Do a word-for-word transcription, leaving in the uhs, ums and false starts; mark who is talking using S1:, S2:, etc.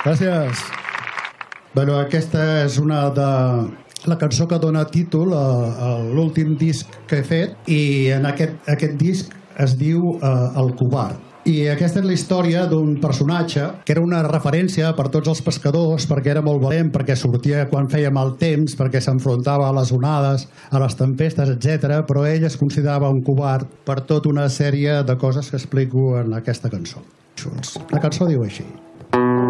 S1: Gràcies. Bueno, aquesta és una de... la cançó que dona títol a, a l'últim disc que he fet, i en aquest, aquest disc es diu uh, El covard. I aquesta és la història d'un personatge que era una referència per tots els pescadors, perquè era molt valent, perquè sortia quan feia mal temps, perquè s'enfrontava a les onades, a les tempestes, etcètera. Però ell es considerava un covard per tota una sèrie de coses que explico en aquesta cançó. La cançó diu així.